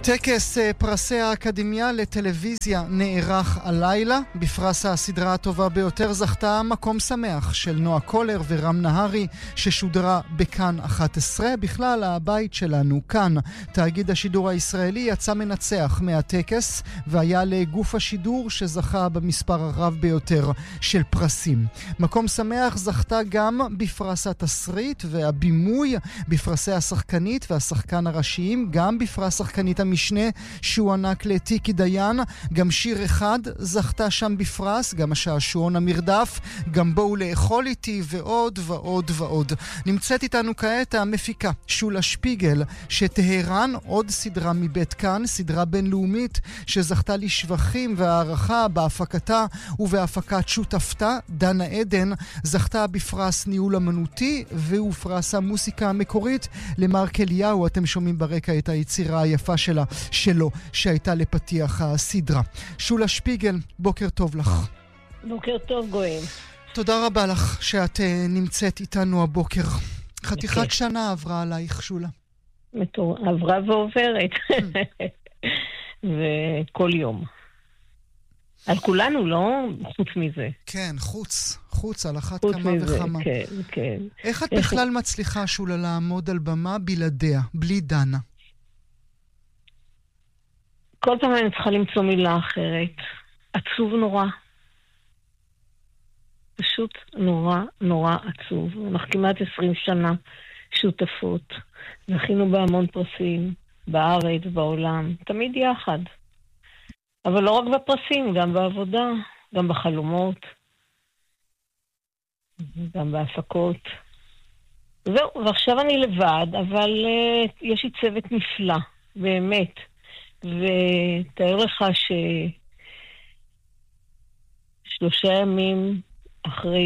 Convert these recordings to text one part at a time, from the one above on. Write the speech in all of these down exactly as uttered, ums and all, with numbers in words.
טקס פרסי האקדמיה לטלוויזיה נערך הלילה. בפרס הסדרה הטובה ביותר זכתה מקום שמח של נועה קולר ורם נהרי, ששודרה בכאן אחת עשרה. בכלל, הבית שלנו, כאן, תאגיד השידור הישראלי, יצא מנצח מהטקס והיה לגוף השידור שזכה במספר הרב ביותר של פרסים. מקום שמח זכתה גם בפרס התסריט והבימוי, בפרסי השחקנית והשחקן הראשיים, גם בפרס שחקנית המשנה שהוענק לטיקי דיין. גם שיר אחד זכתה שם בפרס, גם השעשועון המרדף, גם בואו לאכול איתי, ועוד ועוד ועוד. נמצאת איתנו כעת המפיקה שולה שפיגל, שטהרן, עוד סדרה מבית כאן, סדרה בינלאומית שזכתה לשבחים והערכה בהפקתה ובהפקת שותפתה. דנה עדן זכתה בפרס ניהול אמנותי ובפרס המוסיקה המקורית. למרק אליהו, אתם שומעים ברקע את היצירה היפה שלה שלו שהייתה לפתיח הסדרה. שולה שפיגל, בוקר טוב לך. בוקר טוב גואל. תודה רבה לך שאת uh, נמצאת איתנו הבוקר. חתיכת okay. שנה עברה עלייך, שולה. מטור... עברה ועוברת. וכל יום. על כולנו, לא? חוץ מזה. כן, חוץ. חוץ על אחת חוץ כמה מזה, וכמה. כן, כן. איך את איך... בכלל מצליחה, שולה, לעמוד על במה בלעדיה, בלי דנה? כל פעם אני צריכה למצוא מילה אחרת. עצוב נורא. פשוט נורא נורא עצוב. אנחנו כמעט עשרים שנה שותפות. זכינו בהמון פרסים, בארץ, בעולם. תמיד יחד. אבל לא רק בפרסים, גם בעבודה, גם בחלומות, גם בהפקות. זהו, ועכשיו אני לבד, אבל uh, יש לי צוות נפלא, באמת. ותאר לך ששלושה ימים אחרי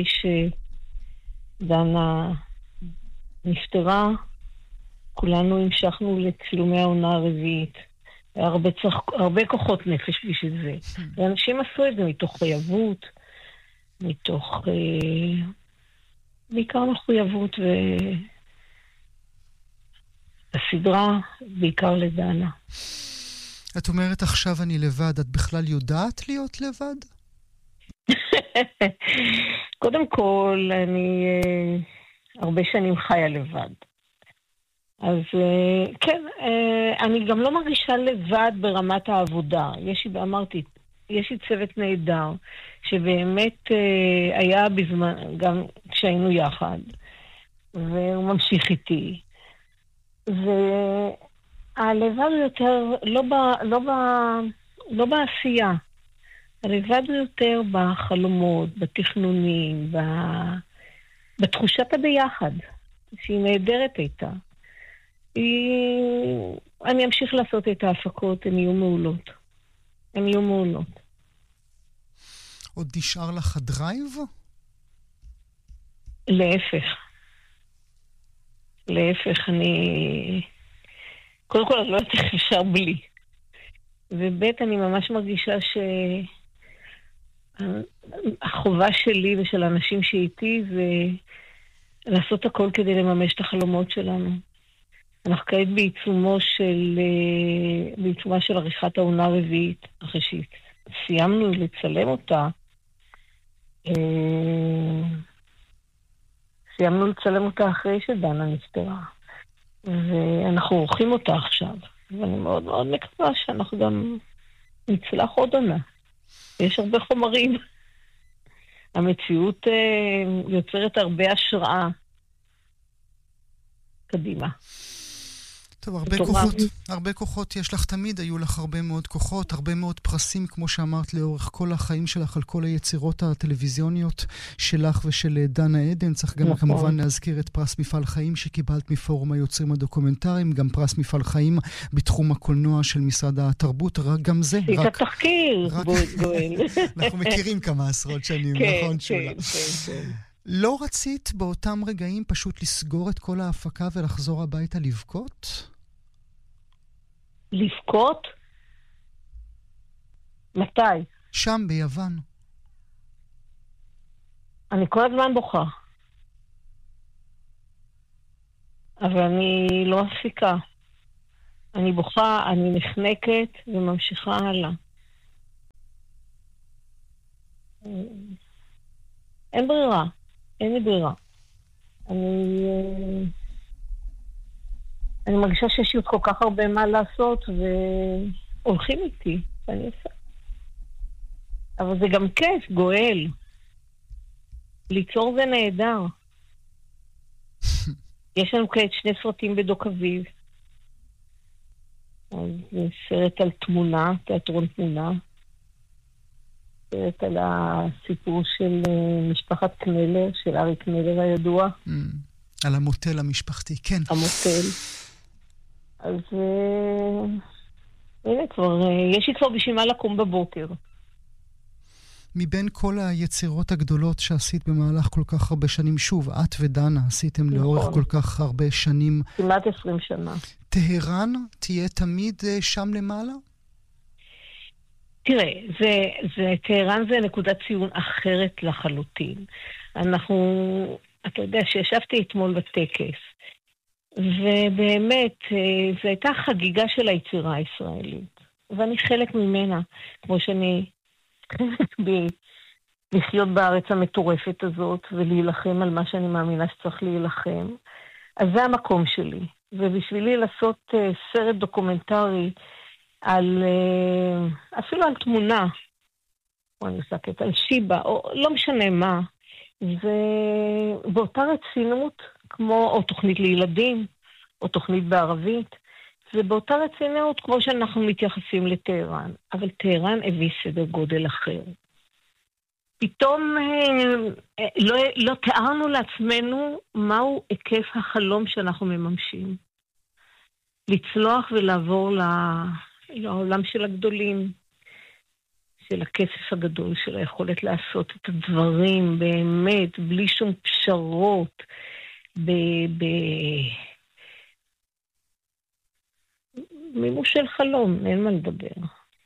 שדנה נפטרה, כולנו המשכנו לצילומי העונה הרביעית. הרבה, צח... הרבה כוחות נפש בשביל זה. ואנשים עשו את זה מתוך חייבות, מתוך אה, בעיקר מחויבות והסדרה בעיקר לדנה. את אומרת עכשיו אני לבד, את בכלל יודעת להיות לבד? קודם כל, אני אה, הרבה שנים חיה לבד. אז כן, אני גם לא מרגישה לבד ברמת העבודה. יש לי, אמרתי, יש לי צוות נהדר, שבאמת היה בזמן, גם כשהיינו יחד, והוא ממשיך איתי. והלבד הוא יותר, לא, ב, לא, ב, לא בעשייה, הלבד הוא יותר בחלומות, בתכנונים, ב, בתחושת הביחד, שהיא נהדרת הייתה. אני אמשיך לעשות את ההפקות, הן יהיו מעולות. הן יהיו מעולות. עוד נשאר לך הדרייב? להפך. להפך, אני... קודם כל, אני לא יודעת איך אפשר בלי. ובית, אני ממש מרגישה שהחובה שלי ושל האנשים שאיתי זה לעשות הכל כדי לממש את החלומות שלנו. אנחנו כעת בעיצומו של, בעיצומה של עריכת העונה הרביעית, אחרי שסיימנו לצלם אותה, סיימנו לצלם אותה אחרי שדנה נפטרה. ואנחנו עורכים אותה עכשיו. ואני מאוד מאוד מקווה שאנחנו גם נצלח עוד עונה. יש הרבה חומרים. המציאות יוצרת הרבה השראה. קדימה. טוב, הרבה כוחות, הרבה כוחות יש לך תמיד, היו לך הרבה מאוד כוחות, הרבה מאוד פרסים, כמו שאמרת, לאורך כל החיים שלך, על כל היצירות הטלוויזיוניות שלך ושל דנה עדן. צריך גם כמובן להזכיר את פרס מפעל חיים שקיבלת מפורום היוצרים הדוקומנטריים, גם פרס מפעל חיים בתחום הקולנוע של משרד התרבות, רק גם זה. עשית תחקיר, גואל. אנחנו מכירים כמה עשרות שנים, נכון שולה? כן, כן, כן. לא רצית באותם רגעים פשוט לסגור את כל ההפקה ולחזור הביתה לבכות? לבכות? מתי? שם ביוון. אני כל הזמן בוכה. אבל אני לא מפסיקה. אני בוכה, אני נחנקת וממשיכה הלאה. אין ברירה, אין לי ברירה. אני, אני מרגישה שיש לי כל כך הרבה מה לעשות, והולכים איתי, ואני עושה. אבל זה גם כיף, גואל. ליצור זה נהדר. יש לנו כעת שני סרטים בדוק אביב. אז זה סרט על תמונה, תיאטרון תמונה. סרט על הסיפור של משפחת קנלר, של ארי קנלר הידוע. Mm, על המוטל המשפחתי, כן. המוטל. אז uh, הנה כבר, uh, יש לי כבר בשביל מה לקום בבוקר. מבין כל היצירות הגדולות שעשית במהלך כל כך הרבה שנים, שוב, את ודנה עשיתם נכון. לאורך כל כך הרבה שנים. כמעט עשרים שנה. טהרן תהיה תמיד uh, שם למעלה? תראה, זה, זה, טהרן זה נקודת ציון אחרת לחלוטין. אנחנו, אתה יודע, שישבתי אתמול בטקס, ובאמת, זו הייתה חגיגה של היצירה הישראלית. ואני חלק ממנה, כמו שאני חלק ב- לחיות בארץ המטורפת הזאת, ולהילחם על מה שאני מאמינה שצריך להילחם. אז זה המקום שלי. ובשבילי לעשות uh, סרט דוקומנטרי, על, אפילו על תמונה, או אני מסתכלת, על שיבה, או לא משנה מה, זה באותה רצינות, כמו, או תוכנית לילדים, או תוכנית בערבית, זה באותה רצינות כמו שאנחנו מתייחסים לטהרן, אבל טהרן הביא סדר גודל אחר. פתאום לא, לא תיארנו לעצמנו מהו היקף החלום שאנחנו מממשים. לצלוח ולעבור ל... לעולם של הגדולים, של הכסף הגדול, של היכולת לעשות את הדברים באמת, בלי שום פשרות, ב... ב... מימוש של חלום, אין מה לדבר.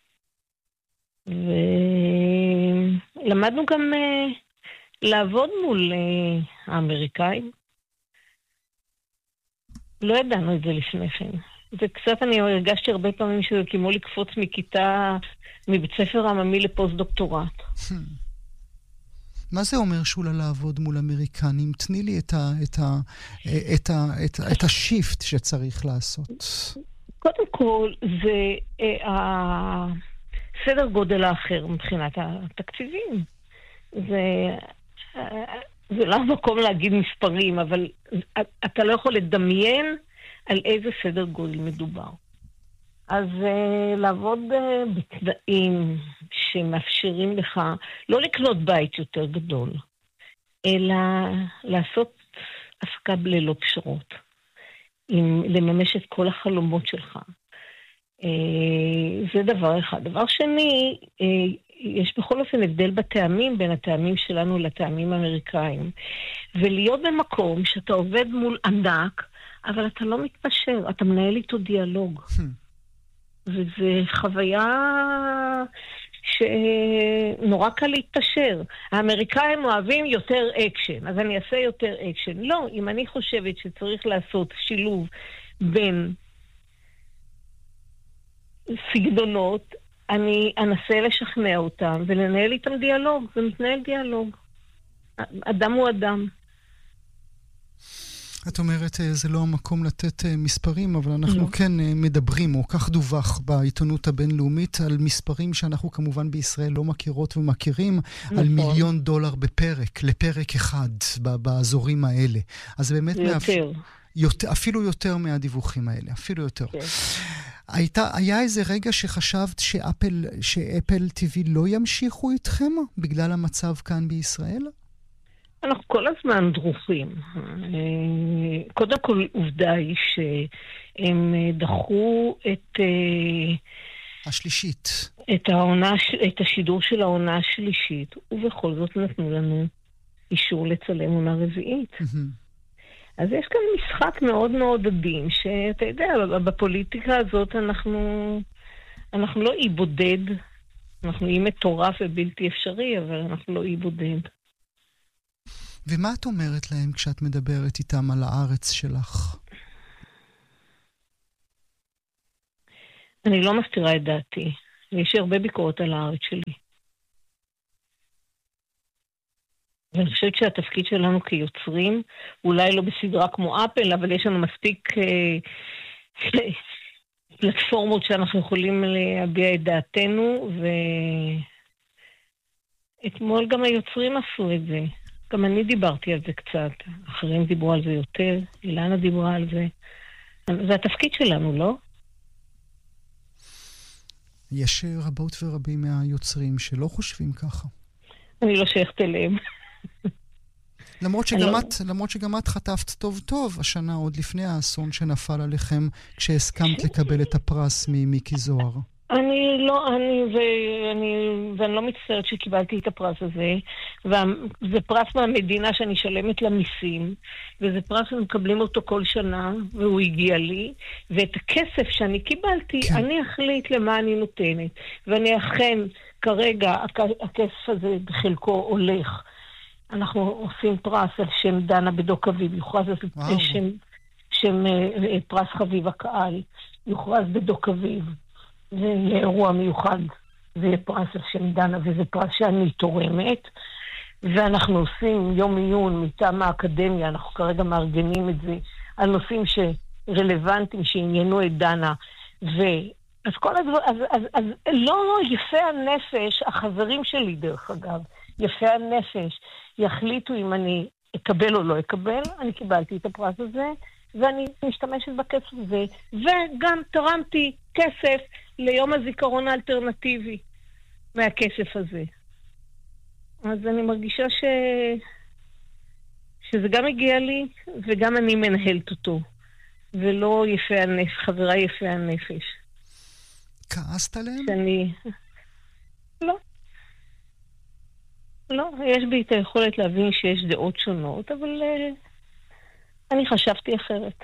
ולמדנו גם uh, לעבוד מול uh, האמריקאים. לא ידענו את זה לפני כן. וקצת אני הרגשתי הרבה פעמים שזה כמו לקפוץ מכיתה, מבית ספר עממי לפוסט דוקטורט. מה זה אומר שולה לעבוד מול אמריקנים? תני לי את, ה, את, ה, את, ה, את, ה, את השיפט שצריך לעשות. קודם כל, זה אה, הסדר גודל האחר מבחינת התקציבים. זה, אה, זה לא המקום להגיד מספרים, אבל אתה לא יכול לדמיין על איזה סדר גודל מדובר. אז uh, לעבוד uh, בתנאים שמאפשרים לך לא לקנות בית יותר גדול, אלא לעשות עסקה ללא פשרות, עם, לממש את כל החלומות שלך. Uh, זה דבר אחד. דבר שני, uh, יש בכל אופן הבדל בטעמים בין הטעמים שלנו לטעמים האמריקאים. ולהיות במקום שאתה עובד מול ענק, אבל אתה לא מתפשר, אתה מנהל איתו דיאלוג. וזו חוויה שנורא קל להתפשר. האמריקאים אוהבים יותר אקשן, אז אני אעשה יותר אקשן. לא, אם אני חושבת שצריך לעשות שילוב בין סגנונות, אני אנסה לשכנע אותם ולנהל איתם דיאלוג, ומתנהל דיאלוג. אדם הוא אדם. את אומרת, זה לא המקום לתת מספרים, אבל אנחנו לא. כן מדברים, או כך דווח בעיתונות הבינלאומית, על מספרים שאנחנו כמובן בישראל לא מכירות ומכירים, נכון. על מיליון דולר בפרק, לפרק אחד, באזורים האלה. אז באמת יותר. מאפ... יותר. אפילו יותר מהדיווחים האלה, אפילו יותר. כן. הייתה, היה איזה רגע שחשבת שאפל, שאפל טיווי לא ימשיכו איתכם, בגלל המצב כאן בישראל? אנחנו כל הזמן דרוכים. קודם כל, עובדה היא שהם דחו את... השלישית. את העונה, את השידור של העונה השלישית, ובכל זאת נתנו לנו אישור לצלם עונה רביעית. אז יש כאן משחק מאוד מאוד עדין, שאתה יודע, בפוליטיקה הזאת אנחנו, אנחנו לא אי בודד, אנחנו אי מטורף ובלתי אפשרי, אבל אנחנו לא אי בודד. ומה את אומרת להם כשאת מדברת איתם על הארץ שלך? אני לא מסתירה את דעתי. יש הרבה ביקורת על הארץ שלי. ואני חושבת שהתפקיד שלנו כיוצרים, אולי לא בסדרה כמו אפל, אבל יש לנו מספיק אה, פלטפורמות שאנחנו יכולים להביע את דעתנו, ואתמול גם היוצרים עשו את זה. גם אני דיברתי על זה קצת, אחרים דיברו על זה יותר, אילנה דיברה על זה. זה התפקיד שלנו, לא? יש רבות ורבים מהיוצרים שלא חושבים ככה. אני לא שייכת אליהם. למרות שגם את, למרות שגם את חטפת טוב טוב השנה, עוד לפני האסון שנפל עליכם, כשהסכמת לקבל את הפרס ממיקי זוהר. אני לא, אני, ואני, ואני לא מצטערת שקיבלתי את הפרס הזה, וזה פרס מהמדינה שאני שלמת למיסים, וזה פרס שמקבלים אותו כל שנה, והוא הגיע לי, ואת הכסף שאני קיבלתי, כן. אני אחליט למה אני נותנת, ואני אכן, כרגע, הכסף הזה בחלקו הולך. אנחנו עושים פרס על שם דנה בדוק אביב, יוכרז על שם, שם פרס חביב הקהל, יוכרז בדוק אביב. זה יהיה אירוע מיוחד, זה יהיה פרס על שם דנה, וזה פרס שאני תורמת, ואנחנו עושים יום עיון מטעם האקדמיה, אנחנו כרגע מארגנים את זה, על נושאים שרלוונטיים, שעניינו את דנה, ו... אז כל הדבר, אז, אז, אז לא יפה הנפש, החברים שלי דרך אגב, יפה הנפש, יחליטו אם אני אקבל או לא אקבל, אני קיבלתי את הפרס הזה, ואני משתמשת בכסף הזה, וגם תרמתי כסף ליום הזיכרון האלטרנטיבי מהכסף הזה. אז אני מרגישה ש... שזה גם הגיע לי, וגם אני מנהלת אותו, ולא יפה הנפש, חברה יפה הנפש. כעסת עליהם? שאני... לא. לא, יש בי את היכולת להבין שיש דעות שונות, אבל uh, אני חשבתי אחרת.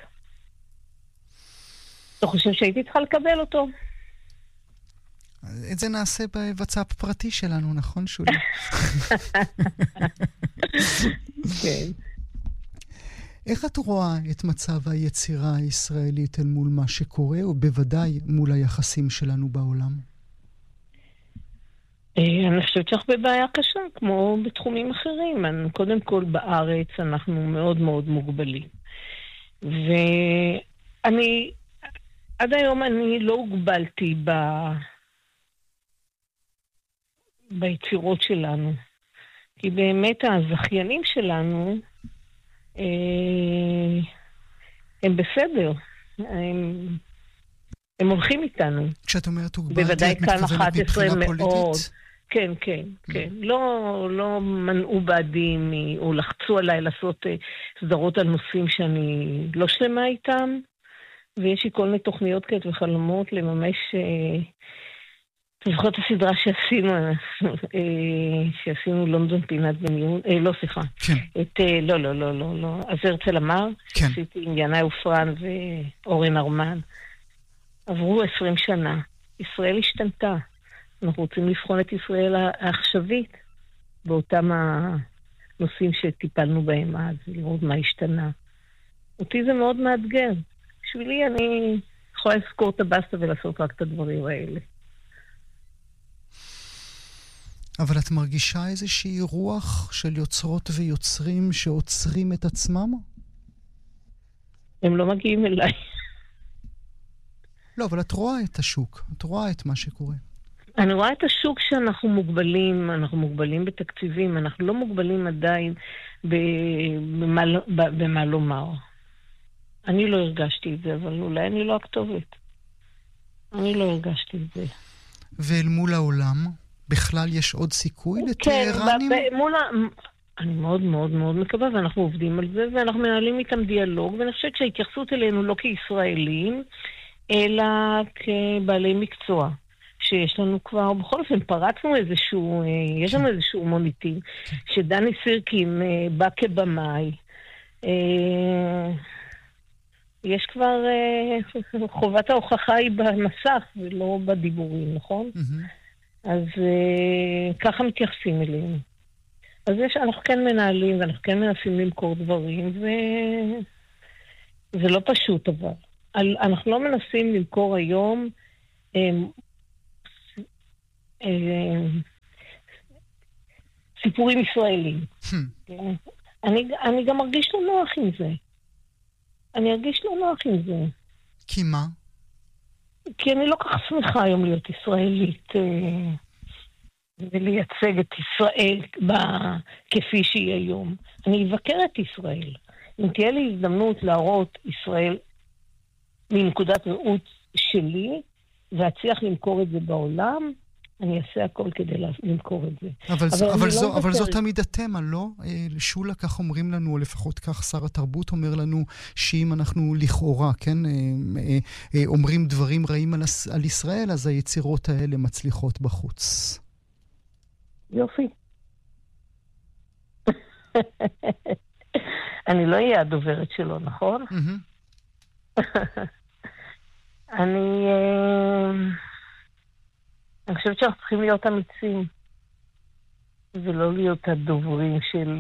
אתה חושב שהייתי צריכה לקבל אותו? את זה נעשה בוואטסאפ פרטי שלנו, נכון, שולי? כן. איך את רואה את מצב היצירה הישראלית אל מול מה שקורה, ובוודאי מול היחסים שלנו בעולם? אני חושבת שאנחנו בבעיה קשה, כמו בתחומים אחרים. קודם כל בארץ אנחנו מאוד מאוד מוגבלים. ואני, עד היום אני לא הוגבלתי ב... ביצירות שלנו. כי באמת הזכיינים שלנו אה, הם בסדר. הם, הם הולכים איתנו. כשאת אומרת הוגבלתי, את מתכוונת מבחינה פוליטית? כן, כן, כן. לא, לא מנעו בעדי או לחצו עליי לעשות סדרות על נושאים שאני לא שלמה איתם, ויש לי כל מיני תוכניות כאלה וחלומות לממש... לפחות הסדרה שעשינו, שעשינו לונדון פינת בניון, לא, סליחה. כן. את, לא, לא, לא, לא, לא. אז הרצל אמר, כן. עשיתי עם ינאי אופרן ואורן ארמן. עברו עשרים שנה. ישראל השתנתה. אנחנו רוצים לבחון את ישראל העכשווית, באותם הנושאים שטיפלנו בהם אז, לראות מה השתנה. אותי זה מאוד מאתגר. בשבילי אני יכולה לזכור את הבאסטה ולעשות רק את הדברים האלה. אבל את מרגישה איזושהי רוח של יוצרות ויוצרים שעוצרים את עצמם? הם לא מגיעים אליי. לא, אבל את רואה את השוק, את רואה את מה שקורה. אני רואה את השוק שאנחנו מוגבלים, אנחנו מוגבלים בתקציבים, אנחנו לא מוגבלים עדיין במה, במה לומר. אני לא הרגשתי את זה, אבל אולי אני לא הכתובת. אני לא הרגשתי את זה. ואל מול העולם, בכלל יש עוד סיכוי לטהרנים? כן, מול ה... אני מאוד מאוד מאוד מקווה, ואנחנו עובדים על זה, ואנחנו מנהלים איתם דיאלוג, ואני חושבת שההתייחסות אלינו לא כישראלים, אלא כבעלי מקצוע. שיש לנו כבר, בכל אופן פרצנו איזשהו, יש לנו איזשהו מוניטין, שדני סירקין בא כבמאי, יש כבר, חובת ההוכחה היא במסך ולא בדיבורים, נכון? אז ככה מתייחסים אלינו. אז יש, אנחנו כן מנהלים ואנחנו כן מנסים למכור דברים, וזה לא פשוט אבל. אנחנו לא מנסים למכור היום סיפורים ישראלים. אני, אני גם ארגיש לא נוח עם זה. אני ארגיש לא נוח עם זה. כי מה? כי אני לא כך שמחה היום להיות ישראלית ולייצג את ישראל כפי שהיא היום. אני אבקר את ישראל. אם תהיה לי הזדמנות להראות ישראל מנקודת ראות שלי, ואצליח למכור את זה בעולם, אני אעשה הכל כדי למכור את זה. אבל, אבל, אבל, זו, לא אבל זאת עמידתמה, לא? שולה, כך אומרים לנו, או לפחות כך שר התרבות אומר לנו, שאם אנחנו לכאורה, כן, אומרים דברים רעים על, על ישראל, אז היצירות האלה מצליחות בחוץ. יופי. אני לא אהיה הדוברת שלו, נכון? אני... אני חושבת שאנחנו צריכים להיות אמיצים, ולא להיות הדוברים של...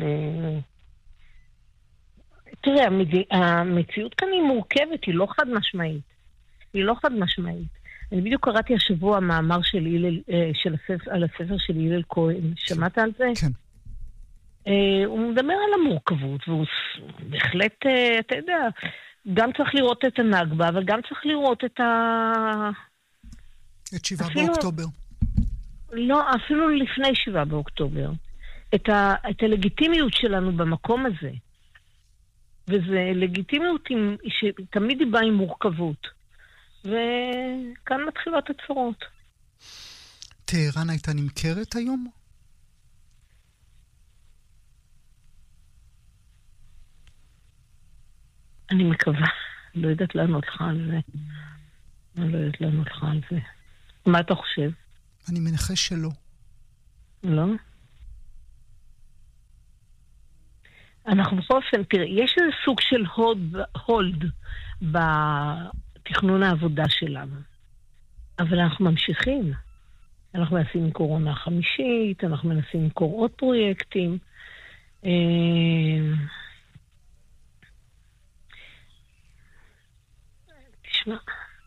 תראה, המציאות כאן היא מורכבת, היא לא חד משמעית. היא לא חד משמעית. אני בדיוק קראתי השבוע מאמר של הלל, של הספר, על הספר של הלל כהן. שמעת על זה? כן. הוא מדבר על המורכבות, והוא בהחלט, אתה יודע, גם צריך לראות את הנגבה, אבל גם צריך לראות את ה... את שבעה באוקטובר. לא, אפילו לפני שבעה באוקטובר. את, ה, את הלגיטימיות שלנו במקום הזה. וזה לגיטימיות עם, שתמיד היא באה עם מורכבות. וכאן מתחילות הצורות. טהרן הייתה נמכרת היום? אני מקווה. לא יודעת לענות לך על זה. אני לא יודעת לענות לך על זה. מה אתה חושב? אני מנחש שלא. לא? אנחנו בכל אופן, תראה, יש איזה סוג של הולד, הולד בתכנון העבודה שלנו. אבל אנחנו ממשיכים. אנחנו מנסים למכור עונה חמישית, אנחנו מנסים למכור עוד פרויקטים. תשמע,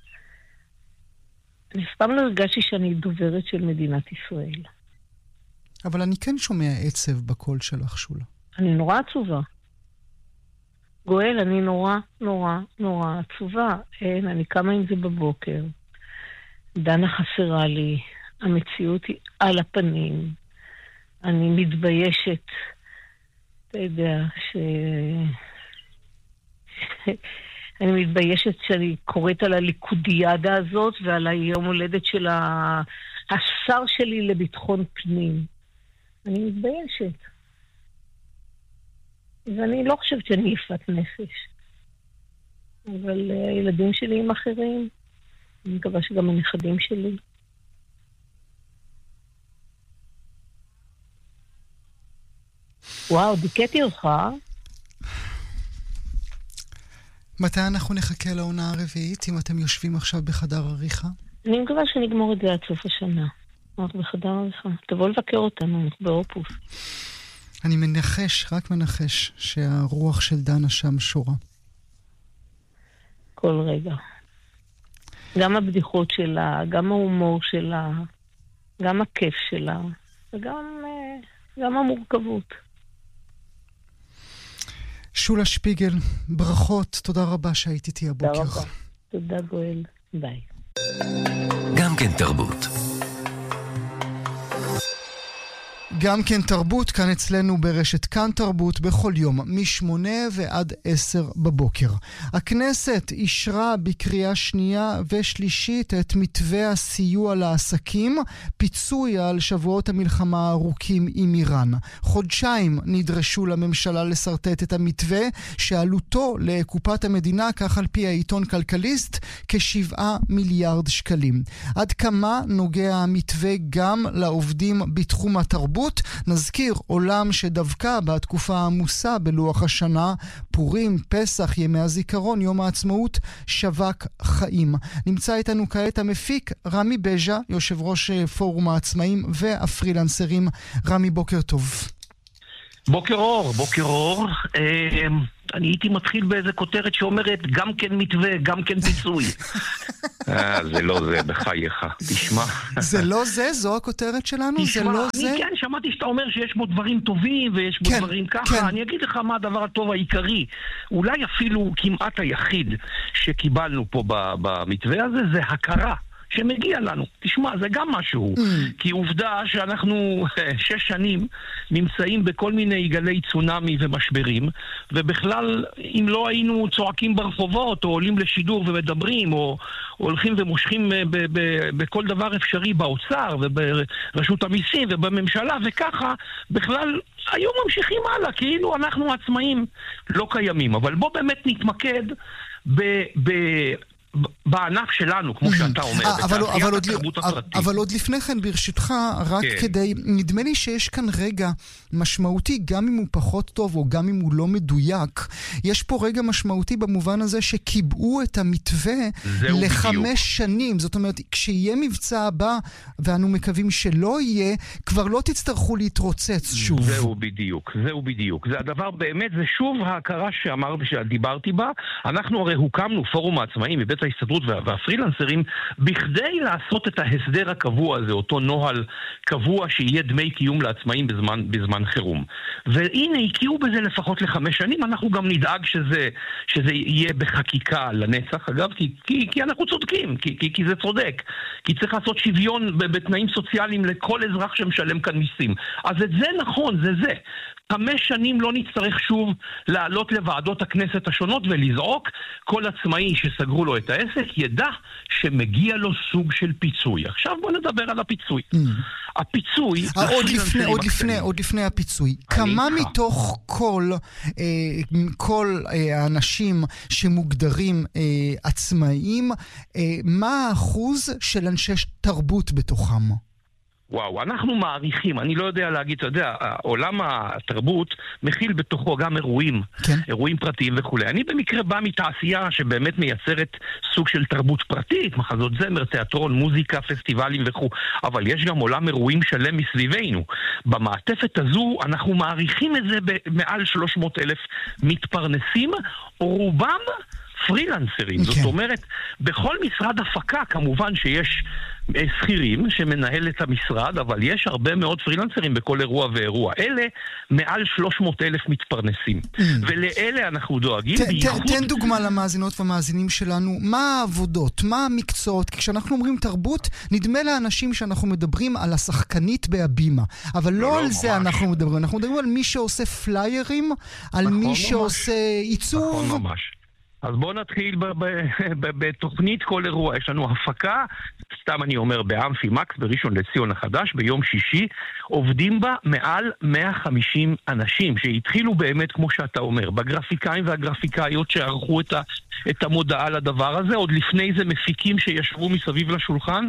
אני אף פעם לא הרגשתי שאני דוברת של מדינת ישראל. אבל אני כן שומע עצב בקול שלך, שולה. אני נורא עצובה. גואל, אני נורא, נורא, נורא עצובה. אין, אני קמה עם זה בבוקר. דנה חסרה לי. המציאות היא על הפנים. אני מתביישת. אתה יודע, ש... אני מתביישת שאני קוראת על הליכודיאדה הזאת ועל היום הולדת של השר שלי לביטחון פנים. אני מתביישת. ואני לא חושבת שאני יפת נפש. אבל הילדים שלי הם אחרים. אני מקווה שגם הנכדים שלי. וואו, דיכאתי אותך. מתי אנחנו נחכה לעונה הרביעית, אם אתם יושבים עכשיו בחדר עריכה? אני מקווה שנגמור את זה עד סוף השנה. אנחנו בחדר עריכה. תבוא לבקר אותנו, אנחנו באופוס. אני מנחש, רק מנחש, שהרוח של דנה שם שורה. כל רגע. גם הבדיחות שלה, גם ההומור שלה, גם הכיף שלה, וגם גם המורכבות. שולה שפיגל, ברכות, תודה רבה שהיית איתי הבוקר. תודה רבה. תודה גואל, ביי. גם כן תרבות. גם כן תרבות, כאן אצלנו ברשת כאן תרבות, בכל יום, משמונה ועד עשר בבוקר. הכנסת אישרה בקריאה שנייה ושלישית את מתווה הסיוע לעסקים, פיצוי על שבועות המלחמה הארוכים עם איראן. חודשיים נדרשו לממשלה לסרטט את המתווה, שעלותו לקופת המדינה, כך על פי העיתון כלכליסט, כשבעה מיליארד שקלים. עד כמה נוגע המתווה גם לעובדים בתחום התרבות? נזכיר עולם שדווקא בתקופה העמוסה בלוח השנה, פורים, פסח, ימי הזיכרון, יום העצמאות, שווק חיים. נמצא איתנו כעת המפיק רמי בז'ה, יושב ראש פורום העצמאים והפרילנסרים. רמי, בוקר טוב. בוקר אור, בוקר אור. אה, אני הייתי מתחיל באיזה כותרת שאומרת גם כן מתווה, גם כן פיצוי. אה, זה לא זה, בחייך. תשמע. זה לא זה? זו הכותרת שלנו? תשמע, זה לא אני זה? כן, שמעתי שאתה אומר שיש בו דברים טובים ויש בו כן, דברים ככה. כן. אני אגיד לך מה הדבר הטוב העיקרי. אולי אפילו כמעט היחיד שקיבלנו פה במתווה הזה, זה הכרה. שמגיע לנו. תשמע, זה גם משהו. Mm. כי עובדה שאנחנו שש שנים נמצאים בכל מיני גלי צונמי ומשברים, ובכלל, אם לא היינו צועקים ברחובות, או עולים לשידור ומדברים, או, או הולכים ומושכים ב- ב- בכל דבר אפשרי באוצר, וברשות המיסים, ובממשלה, וככה, בכלל, היום ממשיכים הלאה, כאילו אנחנו עצמאים לא קיימים. אבל בוא באמת נתמקד ב... ב- בענף שלנו, כמו שאתה אומר, בתעשיית התרבות הפרטית. אבל עוד לפני כן, ברשותך, רק כדי, נדמה לי שיש כאן רגע משמעותי, גם אם הוא פחות טוב או גם אם הוא לא מדויק, יש פה רגע משמעותי במובן הזה שקיבעו את המתווה לחמש שנים. זאת אומרת, כשיהיה מבצע הבא, ואנו מקווים שלא יהיה, כבר לא תצטרכו להתרוצץ שוב. זהו בדיוק, זהו בדיוק. זה הדבר באמת, זה שוב ההכרה שאמרתי, שדיברתי בה. אנחנו הרי הוקמנו פורום העצמאים מבית ההסתדרות והפרילנסרים, בכדי לעשות את ההסדר הקבוע הזה, אותו נוהל קבוע שיהיה דמי קיום לעצמאים בזמן, בזמן חירום. והנה, הקיעו בזה לפחות לחמש שנים, אנחנו גם נדאג שזה, שזה יהיה בחקיקה לנצח, אגב, כי, כי, כי אנחנו צודקים, כי, כי, כי זה צודק, כי צריך לעשות שוויון בתנאים סוציאליים לכל אזרח שמשלם כאן מיסים. אז את זה נכון, זה זה. חמש שנים לא נצטרך שוב לעלות לוועדות הכנסת השונות ולזעוק. כל עצמאי שסגרו לו את העסק ידע שמגיע לו סוג של פיצוי. עכשיו בוא נדבר על הפיצוי. Mm. הפיצוי... עוד לפני, עוד לפני, עוד לפני הפיצוי. כמה איתך. מתוך כל, אה, כל אה, האנשים שמוגדרים אה, עצמאיים, אה, מה האחוז של אנשי תרבות בתוכם? וואו, אנחנו מעריכים, אני לא יודע להגיד, אתה יודע, עולם התרבות מכיל בתוכו גם אירועים, כן. אירועים פרטיים וכו'. אני במקרה בא מתעשייה שבאמת מייצרת סוג של תרבות פרטית, מחזות זמר, תיאטרון, מוזיקה, פסטיבלים וכו'. אבל יש גם עולם אירועים שלם מסביבנו. במעטפת הזו אנחנו מעריכים את זה במעל שלוש מאות אלף מתפרנסים, רובם פרילנסרים. זאת אומרת, בכל משרד הפקה כמובן שיש שכירים שמנהל את המשרד, אבל יש הרבה מאוד פרילנסרים בכל אירוע ואירוע. אלה מעל שלוש מאות אלף מתפרנסים. ולאלה אנחנו דואגים. תן דוגמה למאזינות והמאזינים שלנו. מה העבודות? מה המקצועות? כשאנחנו אומרים תרבות, נדמה לאנשים שאנחנו מדברים על השחקנית בהבימה. אבל לא על זה אנחנו מדברים. אנחנו מדברים על מי שעושה פליירים, על מי שעושה עיצוב. נכון ממש. אז בואו נתחיל בתוכנית כל אירוע. יש לנו הפקה, סתם אני אומר, באמפי מקס, בראשון לציון החדש, ביום שישי, עובדים בה מעל מאה וחמישים אנשים, שהתחילו באמת, כמו שאתה אומר, בגרפיקאים והגרפיקאיות שערכו את, ה, את המודעה לדבר הזה, עוד לפני זה מפיקים שישבו מסביב לשולחן,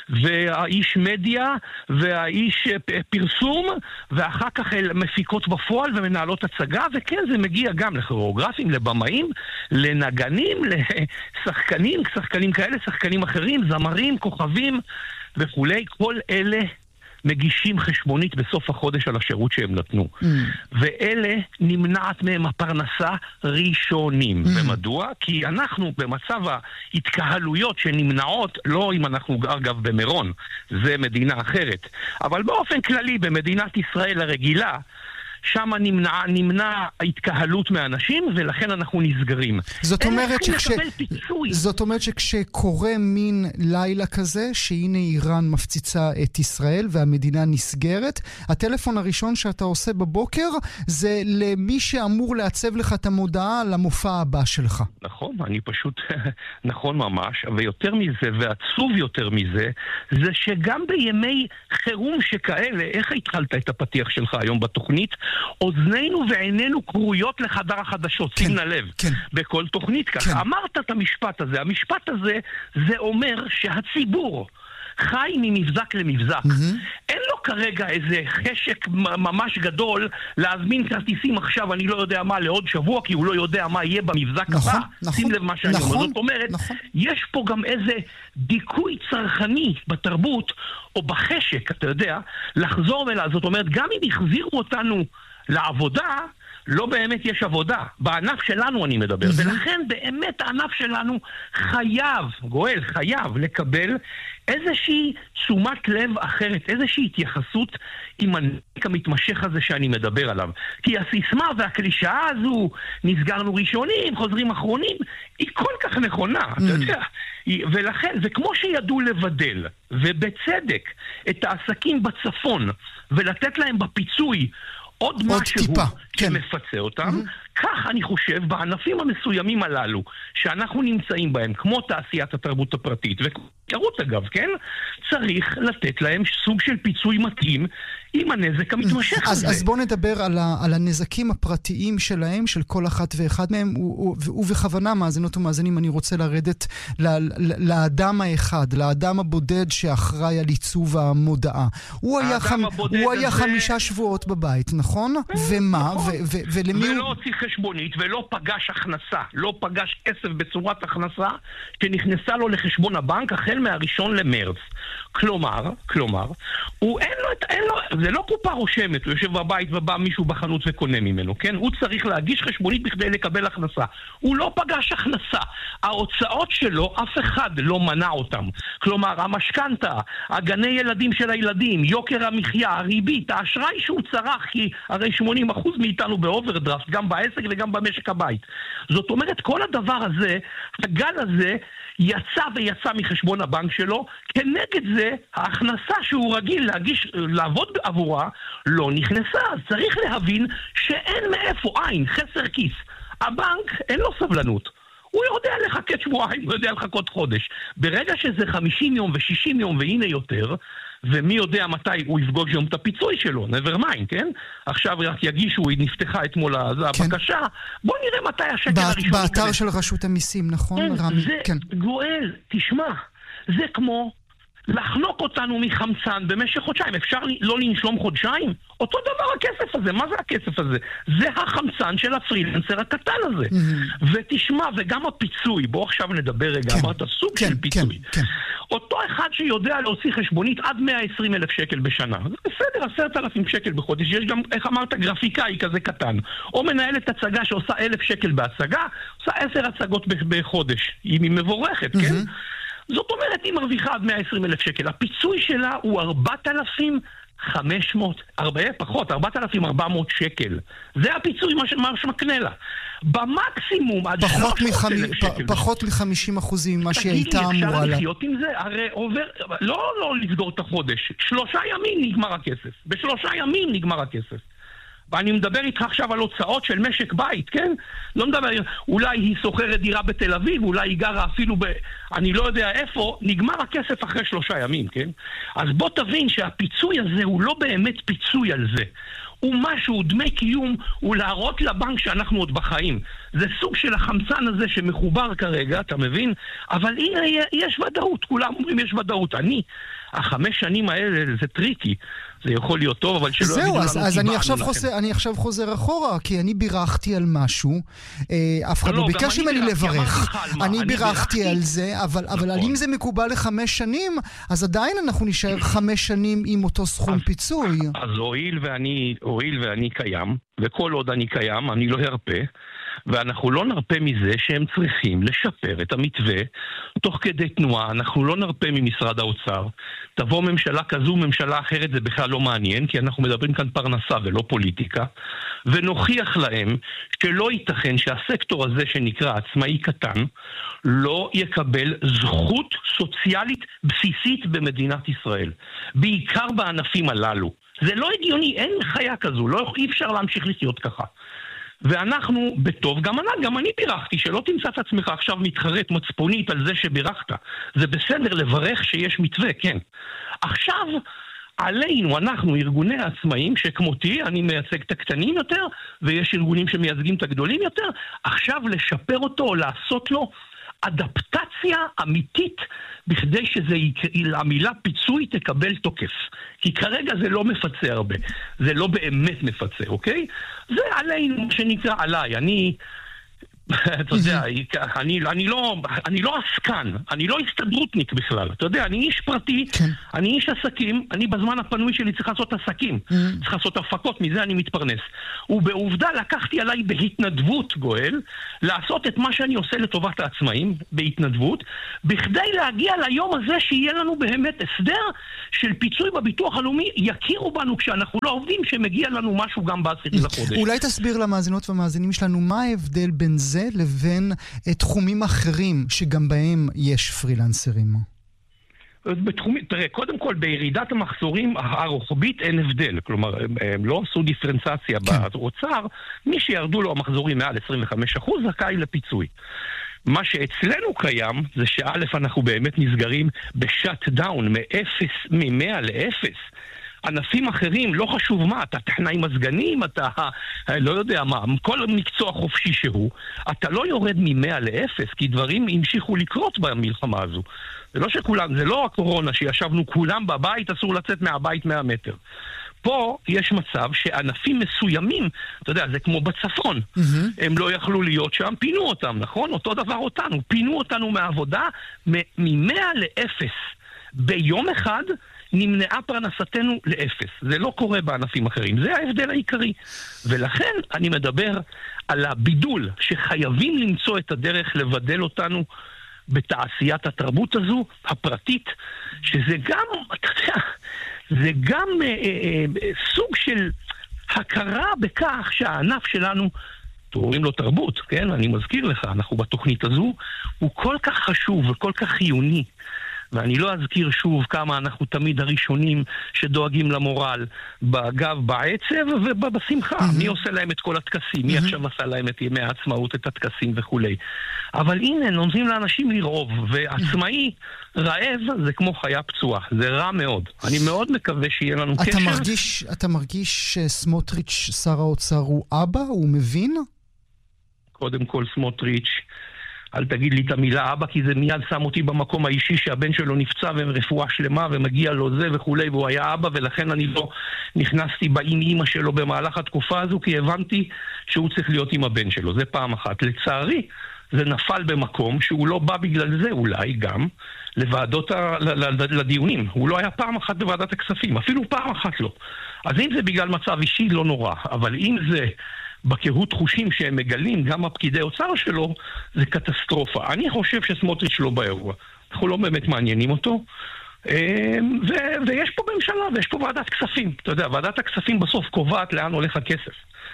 והאיש מדיה, והאיש פרסום, ואחר כך מפיקות בפועל ומנהלות הצגה, וכן, זה מגיע גם לכוריאוגרפים, לבמאים, לנגנים, לשחקנים, שחקנים כאלה, שחקנים אחרים, זמרים, כוכבים וכולי. כל אלה מגישים חשבונית בסוף החודש על השירות שהם נתנו. Mm. ואלה נמנעת מהם הפרנסה ראשונים. Mm. ומדוע? כי אנחנו במצב ההתקהלויות שנמנעות, לא אם אנחנו אגב במירון, זה מדינה אחרת, אבל באופן כללי במדינת ישראל הרגילה, שם נמנע, נמנע ההתקהלות מהאנשים, ולכן אנחנו נסגרים. זאת אומרת, שכש... זאת אומרת שכשקורה מין לילה כזה, שהנה איראן מפציצה את ישראל והמדינה נסגרת, הטלפון הראשון שאתה עושה בבוקר זה למי שאמור לעצב לך את המודעה למופע הבא שלך. נכון, אני פשוט, נכון ממש, ויותר מזה, ועצוב יותר מזה, זה שגם בימי חירום שכאלה, איך התחלת את הפתיח שלך היום בתוכנית? אוזנינו ועינינו קרויות לחדר החדשות, שים לב, בכל תוכנית כך. אמרת את המשפט הזה, המשפט הזה זה אומר שהציבור חי ממבזק למבזק. אין לו כרגע איזה חשק ממש גדול להזמין כרטיסים עכשיו, אני לא יודע מה, לעוד שבוע, כי הוא לא יודע מה יהיה במבזק הבא. שים לב מה שאני אומר. זאת אומרת, יש פה גם איזה דיכוי צרכני בתרבות, או בחשק, אתה יודע, לחזור ולעשות. זאת אומרת, גם אם החזירו אותנו לעבודה לא באמת יש עבודה. בענף שלנו אני מדבר. ולכן באמת הענף שלנו חייב, גואל, חייב לקבל איזושהי תשומת לב אחרת, איזושהי התייחסות עם הנק המתמשך הזה שאני מדבר עליו. כי הסיסמה והקלישאה הזו, נסגרנו ראשונים, חוזרים אחרונים, היא כל כך נכונה, אתה יודע. ולכן, וכמו שידעו לבדל, ובצדק, את העסקים בצפון, ולתת להם בפיצוי עוד משהו טיפה, שמפצה כן. אותם, mm-hmm. כך אני חושב בענפים המסוימים הללו שאנחנו נמצאים בהם, כמו תעשיית התרבות הפרטית וקרות אגב, כן? צריך לתת להם סוג של פיצוי מתאים עם הנזק המתמשך אז, הזה. אז בוא נדבר על, ה, על הנזקים הפרטיים שלהם, של כל אחת ואחד מהם, ובכוונה מאזינות ומאזינים אני רוצה לרדת ל, ל, לאדם האחד, לאדם הבודד שאחראי על עיצוב המודעה. הוא היה, חמ... הוא היה הזה... חמישה שבועות בבית, נכון? ומה? נכון. ו- ו- ולמי ולא הוא... הוציא חשבונית, ולא פגש הכנסה, לא פגש כסף בצורת הכנסה, שנכנסה לו לחשבון הבנק החל מהראשון למרץ. כלומר, כלומר, הוא אין לו את, אין לו, זה לא קופה רושמת, הוא יושב בבית ובא מישהו בחנות וקונה ממנו, כן? הוא צריך להגיש חשבונית בכדי לקבל הכנסה. הוא לא פגש הכנסה. ההוצאות שלו, אף אחד לא מנע אותם. כלומר, המשכנתה, הגני ילדים של הילדים, יוקר המחיה, הריבית, האשראי שהוא צרך, כי הרי שמונים אחוז מאיתנו באוברדרפט, גם בעסק וגם במשק הבית. זאת אומרת, כל הדבר הזה, הגל הזה, יצא ויצא מחשבון הבנק שלו, כנגד זה ההכנסה שהוא רגיל להגיש, לעבוד עבורה, לא נכנסה. אז צריך להבין שאין מאיפה, אין, חסר כיס. הבנק אין לו סבלנות. הוא יודע לחכות שבועיים, הוא יודע לחכות חודש. ברגע שזה חמישים יום ושישים יום והנה יותר, ומי יודע מתי הוא יפגוש גם את הפיצוי שלו, never mind, כן? עכשיו רק יגישו, היא נפתחה אתמול כן. הבקשה, בוא נראה מתי השקל בא, הראשון. באתר יקבל. של רשות המיסים, נכון? כן, רמי? זה, כן. גואל, תשמע, זה כמו לחנוק אותנו מחמצן במשך חודשיים. אפשר לא לנשום חודשיים? אותו דבר הכסף הזה. מה זה הכסף הזה? זה החמצן של הפרילנסר הקטן הזה. Mm-hmm. ותשמע, וגם הפיצוי, בוא עכשיו נדבר רגע, כן, אמרת סוג כן, של פיצוי. כן, כן. אותו אחד שיודע להוציא חשבונית עד מאה ועשרים אלף שקל בשנה. זה בסדר, עשרת אלפים שקל בחודש. יש גם, איך אמרת, גרפיקאי כזה קטן. או מנהלת הצגה שעושה אלף שקל בהצגה, עושה עשר הצגות בחודש. היא מבורכת, mm-hmm. כן? זאת אומרת, היא מרוויחה עד מאה ועשרים אלף שקל. הפיצוי שלה הוא ארבעת אלפים וחמש מאות, הרבה פחות, ארבעת אלפים וארבע מאות שקל. זה הפיצוי מה שמקנה לה. במקסימום, עד שלוש מאות אלף שקל. פחות מ-חמישים אחוזים ממה שהיא הייתה אמורה לה. אפשר לחיות עם זה? הרי עובר, לא, לא לסגור את החודש. שלושה ימים נגמר הכסף. בשלושה ימים נגמר הכסף. ואני מדבר איתך עכשיו על הוצאות של משק בית, כן? לא מדבר, אולי היא סוחרת דירה בתל אביב, אולי היא גרה אפילו ב... אני לא יודע איפה, נגמר הכסף אחרי שלושה ימים, כן? אז בוא תבין שהפיצוי הזה הוא לא באמת פיצוי על זה. הוא משהו, דמי קיום, הוא להראות לבנק שאנחנו עוד בחיים. זה סוג של החמצן הזה שמחובר כרגע, אתה מבין? אבל הנה, יש ודאות, כולם אומרים יש ודאות. אני, החמש שנים האלה זה טריקי. זה יכול להיות טוב, אבל שלא יגידו לנו זהו, אז אני עכשיו, חוזר, אני עכשיו חוזר אחורה, כי אני בירכתי על משהו, אה, אף אחד לא ביקש ממני לברך, אני בירכתי על זה, אבל, אבל אם זה מקובל לחמש שנים, אז עדיין אנחנו נשאר חמש שנים עם אותו סכום פיצוי. אז הואיל ואני, הואיל ואני קיים, וכל עוד אני קיים, אני לא ארפה, ואנחנו לא נרפה מזה שהם צריכים לשפר את המתווה תוך כדי תנועה. אנחנו לא נרפה ממשרד האוצר. תבוא ממשלה כזו, ממשלה אחרת, זה בכלל לא מעניין, כי אנחנו מדברים כאן פרנסה ולא פוליטיקה, ונוכיח להם שלא ייתכן שהסקטור הזה שנקרא עצמאי קטן לא יקבל זכות סוציאלית בסיסית במדינת ישראל, בעיקר בענפים הללו. זה לא הגיוני, אין חיה כזו, לא, אי אפשר להמשיך לחיות ככה. ואנחנו בטוב, גם אני, גם אני בירכתי, שלא תמצא את עצמך עכשיו מתחרט מצפונית על זה שבירכת. זה בסדר לברך שיש מתווה, כן. עכשיו, עלינו, אנחנו, ארגוני העצמאים, שכמותי, אני מייצג את הקטנים יותר, ויש ארגונים שמייצגים את הגדולים יותר, עכשיו לשפר אותו, לעשות לו אדפטציה אמיתית, בכדי שהמילה פיצוי תקבל תוקף. כי כרגע זה לא מפצה הרבה. זה לא באמת מפצה, אוקיי? זה עלינו, שנקרא עליי. אני אתה יודע, אני, אני לא, אני לא עסקן, אני לא הסתדרותניק בכלל. אתה יודע, אני איש פרטי, אני איש עסקים, אני בזמן הפנוי שלי צריך לעשות עסקים, צריך לעשות הפקות, מזה אני מתפרנס. ובעובדה לקחתי עליי בהתנדבות, גואל, לעשות את מה שאני עושה לטובת העצמאים, בהתנדבות, בכדי להגיע ליום הזה שיהיה לנו באמת הסדר של פיצוי בביטוח הלאומי, יכירו בנו כשאנחנו לא עובדים, שמגיע לנו משהו גם בעשירי לחודש. אולי תסביר למאזינות ומאזינים שלנו מה ההבדל בין זה לבין תחומים אחרים שגם בהם יש פרילנסרים. בתחום, תראה, קודם כל בירידת המחזורים הרוחבית אין הבדל, כלומר הם, הם לא עשו דיפרנציאציה כן. באוצר, מי שירדו לו המחזורים מעל עשרים וחמישה אחוז זכאי לפיצוי. מה שאצלנו קיים זה שא' אנחנו באמת נסגרים בשאט דאון מאפס, ממאה לאפס. ענפים אחרים, לא חשוב מה, אתה טכנאי מזגנים, אתה לא יודע מה, כל מקצוע חופשי שהוא, אתה לא יורד ממאה לאפס, כי דברים המשיכו לקרות במלחמה הזו. זה לא שכולם, זה לא הקורונה שישבנו כולם בבית, אסור לצאת מהבית מאה מטר. פה יש מצב שענפים מסוימים, אתה יודע, זה כמו בצפון, mm-hmm. הם לא יכלו להיות שם, פינו אותם, נכון? אותו דבר אותנו, פינו אותנו מהעבודה ממאה לאפס. ביום אחד נמנעה פרנסתנו לאפס. זה לא קורה בענפים אחרים. זה ההבדל העיקרי. ולכן אני מדבר על הבידול שחייבים למצוא את הדרך לבדל אותנו בתעשיית התרבות הזו, הפרטית, שזה גם, אתה יודע, זה גם אה, אה, סוג של הכרה בכך שהענף שלנו, קוראים לו תרבות, כן? אני מזכיר לך, אנחנו בתוכנית הזו, הוא כל כך חשוב וכל כך חיוני. ואני לא אזכיר שוב כמה אנחנו תמיד הראשונים שדואגים למורל בגב, בעצב ובשמחה. Mm-hmm. מי עושה להם את כל התקסים? Mm-hmm. מי עכשיו עשה להם את ימי העצמאות, את התקסים וכולי. אבל הנה, נותנים לאנשים לרעוב, ועצמאי רעב זה כמו חיה פצועה. זה רע מאוד. אני מאוד מקווה שיהיה לנו אתה קשר. מרגיש, אתה מרגיש סמוטריץ' שר האוצר הוא אבא? הוא מבין? קודם כל סמוטריץ', אל תגיד לי את המילה אבא, כי זה מיד שם אותי במקום האישי שהבן שלו נפצע ורפואה שלמה ומגיע לו זה וכולי, והוא היה אבא, ולכן אני לא נכנסתי עם אמא שלו במהלך התקופה הזו, כי הבנתי שהוא צריך להיות עם הבן שלו. זה פעם אחת. לצערי, זה נפל במקום שהוא לא בא בגלל זה, אולי גם, לוועדות ה... לדיונים. הוא לא היה פעם אחת בוועדת הכספים, אפילו פעם אחת לא. אז אם זה בגלל מצב אישי, לא נורא. אבל אם זה בקהות חושים שהם מגלים, גם הפקידי אוצר שלו, זה קטסטרופה. אני חושב שסמוטריץ' לא באירוע. אנחנו לא באמת מעניינים אותו. ו- ויש פה ממשלה, ויש פה ועדת כספים. אתה יודע, ועדת הכספים בסוף קובעת לאן הולך הכסף.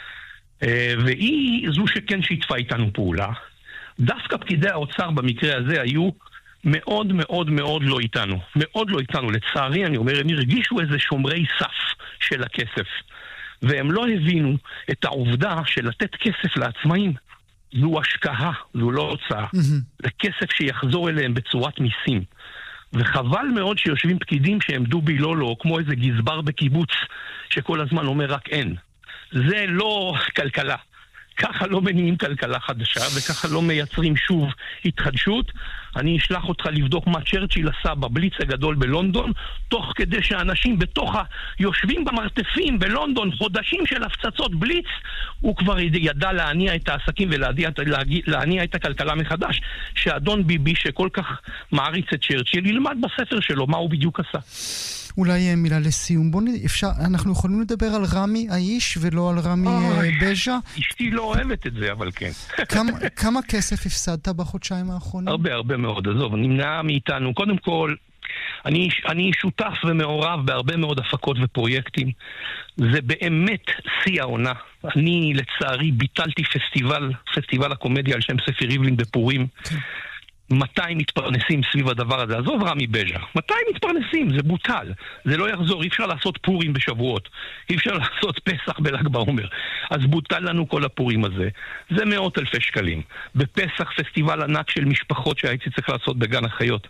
והיא זו שכן שיתפה איתנו פעולה. דווקא פקידי האוצר במקרה הזה היו מאוד מאוד מאוד לא איתנו. מאוד לא איתנו. לצערי, אני אומר, הם הרגישו איזה שומרי סף של הכסף. והם לא הבינו את העובדה של לתת כסף לעצמאים. זו השקעה, זו לא הוצאה. Mm-hmm. זה כסף שיחזור אליהם בצורת מיסים. וחבל מאוד שיושבים פקידים שהם דובי לא לא, כמו איזה גזבר בקיבוץ שכל הזמן אומר רק אין. זה לא כלכלה. ככה לא מניעים כלכלה חדשה, וככה לא מייצרים שוב התחדשות. אני אשלח אותך לבדוק מה צ'רצ'יל עשה בבליץ הגדול בלונדון, תוך כדי שאנשים בתוך היושבים במרתפים בלונדון חודשים של הפצצות בליץ, הוא כבר ידע להניע את העסקים ולהניע את הכלכלה מחדש. שאדון ביבי שכל כך מעריץ את צ'רצ'יל ילמד בספר שלו מה הוא בדיוק עשה. אולי מילה לסיום. בוא נ... אפשר, אנחנו יכולים לדבר על רמי האיש ולא על רמי אוי, בז'ה? אשתי לא אוהבת את זה, אבל כן. כמה, כמה כסף הפסדת בחודשיים האחרונים? הרבה, הרבה מאוד. עזוב, נמנע מאיתנו. קודם כל, אני, אני שותף ומעורב בהרבה מאוד הפקות ופרויקטים. זה באמת שיא העונה. אני, לצערי, ביטלתי פסטיבל, פסטיבל הקומדיה על שם ספי ריבלין בפורים. כן. מאתיים מתפרנסים סביב הדבר הזה. עזוב רמי בז'ה. מאתיים מתפרנסים, זה בוטל. זה לא יחזור, אי אפשר לעשות פורים בשבועות. אי אפשר לעשות פסח בל"ג בעומר. אז בוטל לנו כל הפורים הזה. זה מאות אלפי שקלים. בפסח פסטיבל ענק של משפחות שהייתי צריך לעשות בגן החיות.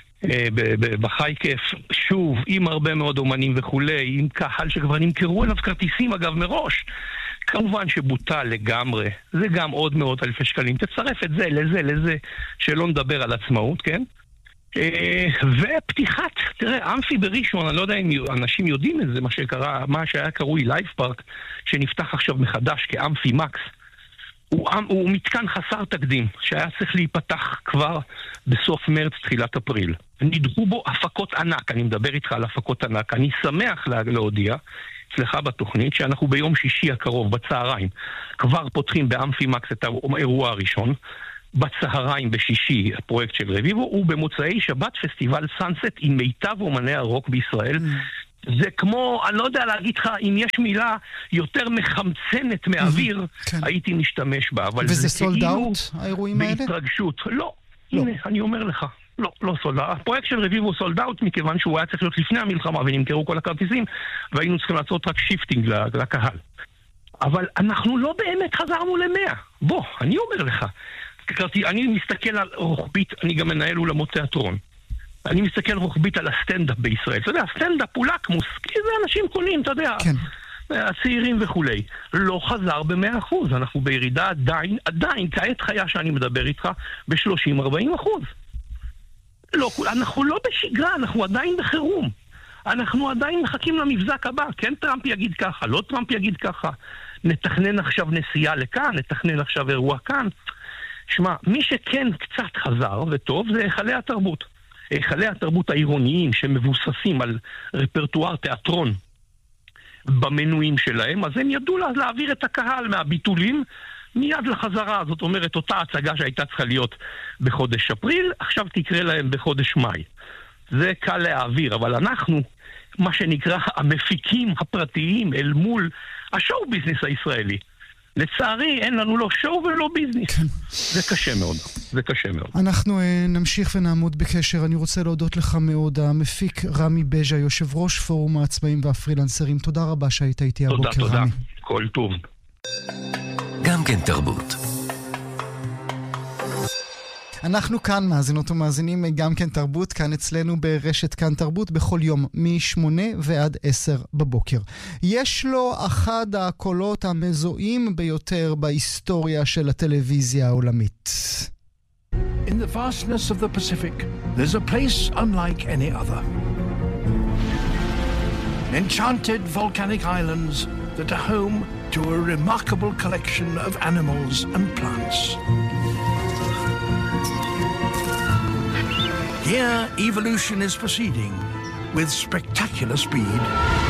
בחי כיף, שוב, עם הרבה מאוד אומנים וכולי, עם קהל שכבר נמכרו אליו כרטיסים אגב מראש. כמובן שבוטל לגמרי, זה גם עוד מאות אלפי שקלים, תצרף את זה לזה לזה, שלא נדבר על עצמאות, כן? ופתיחת, תראה, אמפי בראשון, אני לא יודע אם אנשים יודעים את זה, מה שקרה, מה שהיה קרוי לייב פארק, שנפתח עכשיו מחדש כאמפי מקס, הוא, הוא מתקן חסר תקדים, שהיה צריך להיפתח כבר בסוף מרץ, תחילת אפריל. נדחו בו הפקות ענק, אני מדבר איתך על הפקות ענק. אני שמח להודיע, אצלך בתוכנית, שאנחנו ביום שישי הקרוב, בצהריים, כבר פותחים באמפימקס את האירוע הראשון, בצהריים בשישי, הפרויקט של רביבו, ובמוצאי שבת פסטיבל סאנסט עם מיטב אומני הרוק בישראל. Mm. זה כמו, אני לא יודע להגיד לך, אם יש מילה יותר מחמצנת מאוויר, mm-hmm. כן. הייתי משתמש בה. אבל וזה זה סולד אאוט, האירועים האלה? בהתרגשות. לא, לא. הנה, אני אומר לך. לא, לא סולד אאוט. הפרויקט של רביבו סולד אאוט, מכיוון שהוא היה צריך להיות לפני המלחמה, ונמכרו כל הכרטיסים, והיינו צריכים לעשות רק שיפטינג לקהל. אבל אנחנו לא באמת חזרנו למאה. בוא, אני אומר לך. אני מסתכל על רוחבית, אני גם מנהל אולמות תיאטרון. אני מסתכל רוחבית על הסטנדאפ בישראל. אתה יודע, הסטנדאפ הוא לקמוס, כי זה אנשים קונים, אתה יודע, כן. הצעירים וכולי. לא חזר במאה אחוז, אנחנו בירידה עדיין, עדיין, כעת חיה שאני מדבר איתך, ב-שלושים ארבעים אחוז. לא, אנחנו לא בשגרה, אנחנו עדיין בחירום. אנחנו עדיין מחכים למבזק הבא. כן, טראמפ יגיד ככה, לא טראמפ יגיד ככה. נתכנן עכשיו נסיעה לכאן, נתכנן עכשיו אירוע כאן. שמע, מי שכן קצת חזר וטוב זה היכלי התרבות. היכלי התרבות העירוניים שמבוססים על רפרטואר תיאטרון במנויים שלהם, אז הם ידעו להעביר את הקהל מהביטולים מיד לחזרה. זאת אומרת, אותה הצגה שהייתה צריכה להיות בחודש אפריל, עכשיו תקרה להם בחודש מאי. זה קל להעביר, אבל אנחנו, מה שנקרא המפיקים הפרטיים אל מול השואו ביזנס הישראלי, לצערי אין לנו לא שואו ולא ביזנס. כן. זה קשה מאוד, זה קשה מאוד. אנחנו uh, נמשיך ונעמוד בקשר. אני רוצה להודות לך מאוד, המפיק רמי בז'ה, יושב ראש פורום העצמאים והפרילנסרים. תודה רבה שהיית איתי הבוקר, רמי. תודה, תודה. כל טוב. גם כן תרבות. אנחנו כאן מאזינות ומאזינים גם כן תרבות, כאן אצלנו ברשת כאן תרבות בכל יום משמונה ועד עשר בבוקר. יש לו אחד הקולות המזוהים ביותר בהיסטוריה של הטלוויזיה העולמית. In the vastness of the Pacific, there's a place unlike any other. Enchanted volcanic islands that are home to a remarkable collection of animals and plants. Here, evolution is proceeding with spectacular speed.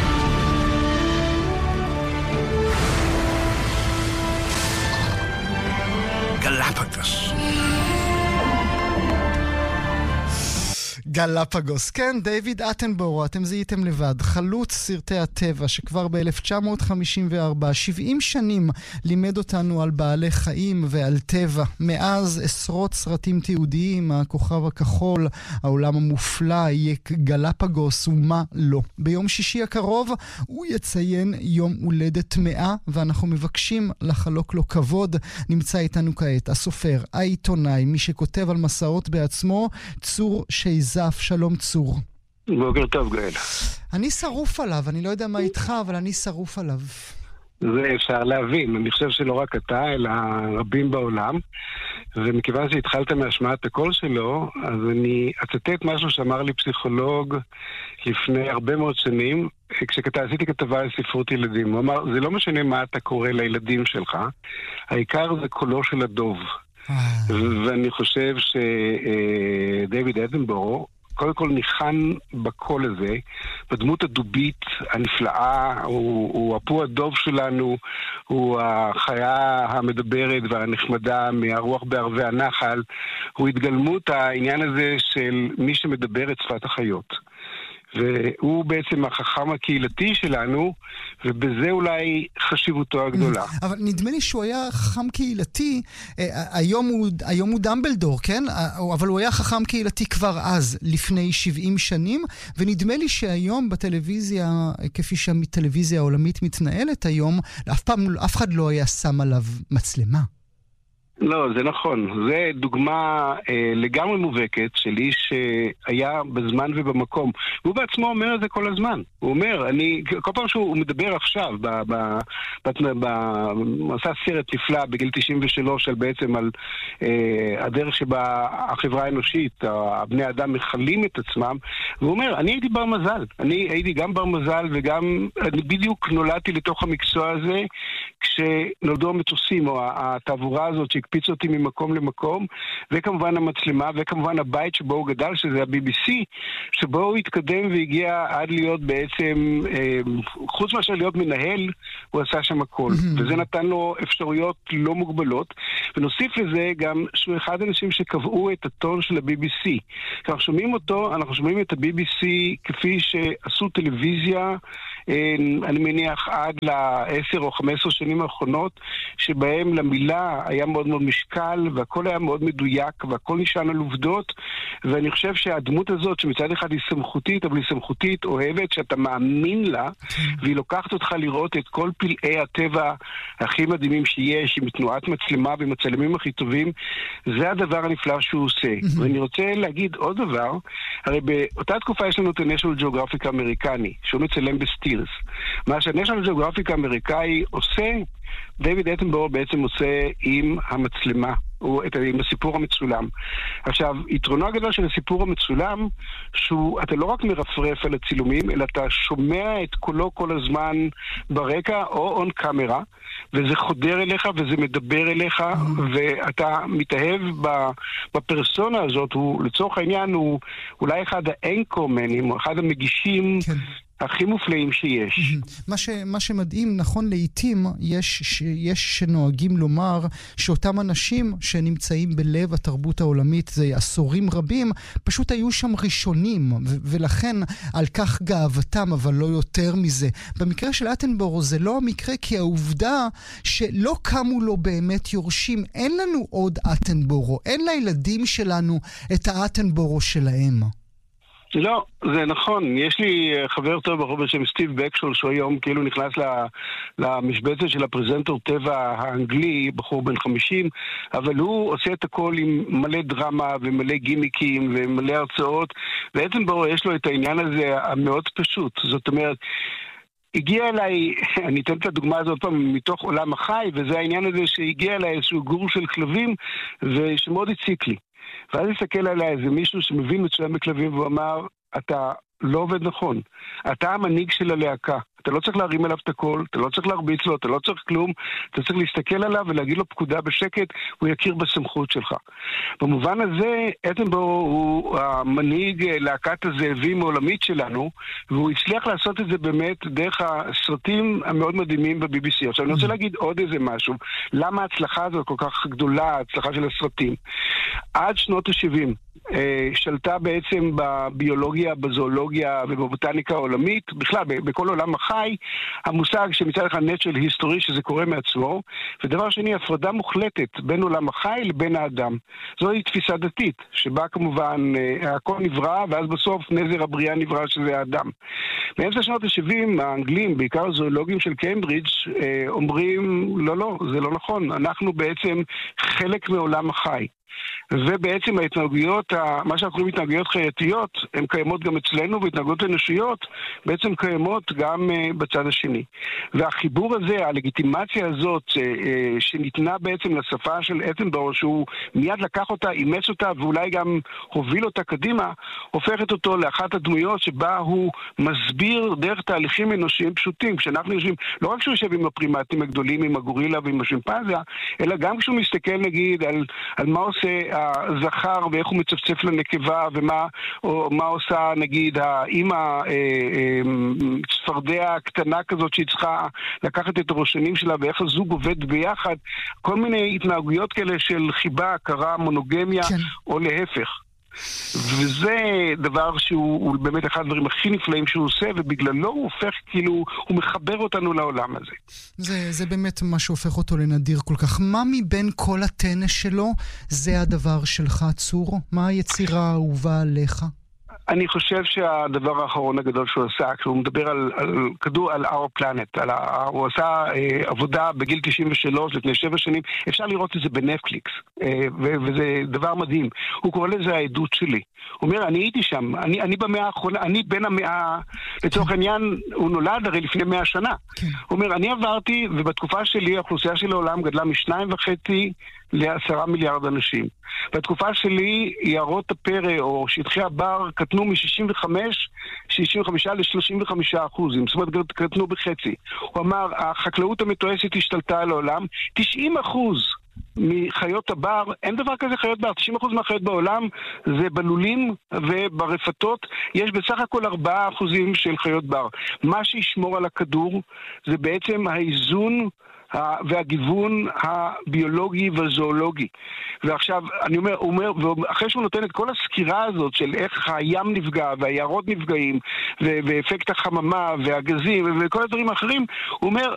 Galapagos. גלפגוס, כן, דיוויד אטנבורו, אתם זיהיתם לבד, חלוץ סרטי הטבע שכבר ב-אלף תשע מאות חמישים וארבע, שבעים שנים לימד אותנו על בעלי חיים ועל טבע. מאז עשרות סרטים תיעודיים, הכוכב הכחול, העולם המופלא, יהיה גלפגוס ומה לא. ביום שישי הקרוב הוא יציין יום הולדת מאה, ואנחנו מבקשים לחלוק לו כבוד. נמצא איתנו כעת הסופר, העיתונאי, מי שכותב על מסעות בעצמו, צור שייזף. שלום צור. בוקר טוב גאל. אני שרוף עליו, אני לא יודע מה איתך, אבל אני שרוף עליו. זה אפשר להבין, אני חושב שלא רק אתה, אלא רבים בעולם, ומכיוון שהתחלת מהשמעת הקול שלו, אז אני אצטט משהו שאמר לי פסיכולוג לפני הרבה מאוד שנים, כשעשיתי כתבה על ספרות ילדים. הוא אמר, זה לא משנה מה אתה קורא לילדים שלך, העיקר זה קולו של הדוב. ואני חושב שדייוויד אטנבורו קודם כל ניחן בקול הזה, בדמות הדובית הנפלאה, הוא, הוא הפו הדוב שלנו, הוא החיה המדברת והנחמדה מהרוח בערבי הנחל, הוא התגלמות העניין הזה של מי שמדבר את שפת החיות. והוא בעצם החכם הקהילתי שלנו, ובזה אולי חשיבותו הגדולה. אבל נדמה לי שהוא היה חכם קהילתי, היום הוא, היום הוא דמבלדור, כן? אבל הוא היה חכם קהילתי כבר אז, לפני שבעים שנים, ונדמה לי שהיום בטלוויזיה, כפי שהטלוויזיה העולמית מתנהלת היום, אף פעם, אף אחד לא היה שם עליו מצלמה. לא, זה נכון. זה דוגמה אה, לגמרי מובהקת של איש שהיה בזמן ובמקום. הוא בעצמו אומר את זה כל הזמן. הוא אומר, אני, כל פעם שהוא מדבר עכשיו, במסע סרט נפלא בגיל תשעים ושלוש, על בעצם על אה, הדרך שבה החברה האנושית, הבני אדם מחלים את עצמם, והוא אומר, אני הייתי בר מזל. אני הייתי גם בר מזל וגם, אני בדיוק נולדתי לתוך המקצוע הזה, כשנולדו המטוסים, או התעבורה הזאת שהקפיצו אותי ממקום למקום, וכמובן המצלמה, וכמובן הבית שבו הוא גדל, שזה ה-בי בי סי, שבו הוא התקדם והגיע עד להיות בעצם, חוץ מאשר להיות מנהל, הוא עשה שם הכל. וזה נתן לו אפשרויות לא מוגבלות, ונוסיף לזה גם שהוא אחד האנשים שקבעו את הטון של ה-בי בי סי. כשאנחנו שומעים אותו, אנחנו שומעים את ה-בי בי סי כפי שעשו טלוויזיה, אני מניח עד ל-עשר או חמש עשרה שנים האחרונות, שבהם למילה היה מאוד מאוד משקל, והכל היה מאוד מדויק, והכל נשען על עובדות, ואני חושב שהדמות הזאת, שמצד אחד היא סמכותית, אבל היא סמכותית אוהבת, שאתה מאמין לה, והיא לוקחת אותך לראות את כל פלאי הטבע הכי מדהימים שיש, עם תנועת מצלמה ומצלמים הכי טובים, זה הדבר הנפלא שהוא עושה. ואני רוצה להגיד עוד דבר, הרי באותה תקופה יש לנו את ה-National Geographic האמריקני, שהוא מצלם בסטילס. מה שה-National Geographic האמריקאי עושה, דיוויד אטנבורו בעצם עושה עם המצלמה, או עם הסיפור המצולם. עכשיו, יתרונו הגדול של הסיפור המצולם, שאתה לא רק מרפרף על הצילומים, אלא אתה שומע את קולו כל הזמן ברקע, או און קאמרה, וזה חודר אליך, וזה מדבר אליך, ואתה מתאהב בפרסונה הזאת, הוא, לצורך העניין, הוא אולי אחד האנקורמנים, או אחד המגישים, כן. הכי מופלאים שיש. מה, ש, מה שמדהים, נכון, לעתים יש, יש שנוהגים לומר שאותם אנשים שנמצאים בלב התרבות העולמית זה עשורים רבים, פשוט היו שם ראשונים, ו- ולכן על כך גאוותם, אבל לא יותר מזה. במקרה של אטנבורו זה לא המקרה, כי העובדה שלא קמו לו באמת יורשים, אין לנו עוד אטנבורו, אין לילדים שלנו את האטנבורו שלהם. לא, זה נכון. יש לי חבר טוב בחור בשם סטיב בקשול, שהוא היום כאילו נכנס למשבצת של הפרזנטור טבע האנגלי, בחור בן חמישים, אבל הוא עושה את הכל עם מלא דרמה ומלא גימיקים ומלא הרצאות, בעצם בו יש לו את העניין הזה המאוד פשוט. זאת אומרת, הגיע אליי, אני אתן את הדוגמה הזאת פעם מתוך עולם החי, וזה העניין הזה שהגיע אליי איזשהו גור של כלבים, ושמאוד הציק לי. ואז הסתכל עליי איזה מישהו שמבין מצוין בכלבים, והוא אמר, אתה לא עובד נכון. אתה המנהיג של הלהקה. אתה לא צריך להרים עליו את הכל, אתה לא צריך להרביץ לו, אתה לא צריך כלום, אתה צריך להסתכל עליו ולהגיד לו פקודה בשקט, הוא יכיר בסמכות שלך. במובן הזה, אטנבורו הוא המנהיג להקת הזאבים העולמית שלנו, והוא הצליח לעשות את זה באמת דרך הסרטים המאוד מדהימים ב-בי בי סי. עכשיו, אני רוצה להגיד עוד איזה משהו. למה ההצלחה הזאת כל כך גדולה, ההצלחה של הסרטים? עד שנות ה-שבעים שלטה בעצם בביולוגיה, בזואולוגיה ובבוטניקה העולמית, בכלל, בכל עולם החי, המושג שמצד אחד natural history, שזה קורה מעצמו, ודבר שני, הפרדה מוחלטת בין עולם החי לבין האדם. זוהי תפיסה דתית, שבה כמובן הכל נברא, ואז בסוף נזר הבריאה נברא, שזה האדם. באמצע שנות ה-שבעים, האנגלים, בעיקר הזואולוגים של קיימברידג', אומרים, לא, לא, זה לא נכון, אנחנו בעצם חלק מעולם החי. ובעצם ההתנהגויות, מה שאנחנו קוראים התנהגויות חייתיות, הן קיימות גם אצלנו, והתנהגויות אנושיות בעצם קיימות גם בצד השני. והחיבור הזה, הלגיטימציה הזאת, שניתנה בעצם לשפה של אטנבורו, שהוא מיד לקח אותה, אימץ אותה, ואולי גם הוביל אותה קדימה, הופכת אותו לאחת הדמויות שבה הוא מסביר דרך תהליכים אנושיים פשוטים. כשאנחנו יושבים, לא רק שהוא יושב עם הפרימטים הגדולים, עם הגורילה ועם השימפנזה, אלא גם כשהוא מסתכל נגיד על, על מה עושה הזכר ואיך הוא מצפצף לנקבה ומה או מה עושה נגיד האמא צפרדע קטנה כזאת שהיא צריכה לקחת את הראשונים שלה ואיך הזוג עובד ביחד, כל מיני התנהגויות כאלה של חיבה, הכרה, מונוגמיה כן. או להפך. וזה דבר שהוא באמת אחד הדברים הכי נפלאים שהוא עושה, ובגללו הוא הופך כאילו, הוא מחבר אותנו לעולם הזה. זה, זה באמת מה שהופך אותו לנדיר כל כך. מה מבין כל הטנס שלו זה הדבר שלך, צור? מה היצירה האהובה עליך? אני חושב שהדבר האחרון הגדול שהוא עשה, כשהוא מדבר על, על כדור, על our planet, על ה, הוא עשה אה, עבודה בגיל תשעים ושלוש, לפני שבע שנים, אפשר לראות את זה בנטפליקס, אה, ו- וזה דבר מדהים. הוא קורא לזה העדות שלי. הוא אומר, אני הייתי שם, אני, אני במאה האחרונה, אני בין המאה, לצורך העניין, הוא נולד הרי לפני מאה שנה. הוא אומר, אני עברתי, ובתקופה שלי, האוכלוסייה של העולם גדלה משניים וחצי לעשרה מיליארד אנשים. בתקופה שלי, יערות הפרא או שטחי הבר קטנו מ-שישים וחמש ל-שלושים וחמישה אחוזים, זאת אומרת, קטנו בחצי. הוא אמר, החקלאות המתועשת השתלטה על העולם, תשעים אחוז מחיות הבר, אין דבר כזה חיות בר, תשעים אחוז מהחיות בעולם זה בלולים וברפתות, יש בסך הכל ארבעה אחוזים של חיות בר. מה שישמור על הכדור זה בעצם האיזון והגיוון הביולוגי והזואולוגי. ועכשיו, אני אומר, הוא אומר, ואחרי שהוא נותן את כל הסקירה הזאת של איך הים נפגע והיערות נפגעים, ו- ואפקט החממה והגזים וכל הדברים האחרים, הוא אומר,